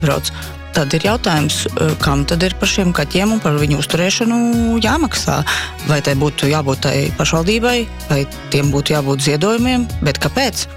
brauc. Tad ir jautājums, kam tad ir par šiem kaķiem un par viņu uzturēšanu jāmaksā. Vai tai būtu jābūt tai pašvaldībai, vai tiem būtu jābūt ziedojumiem, bet kāpēc?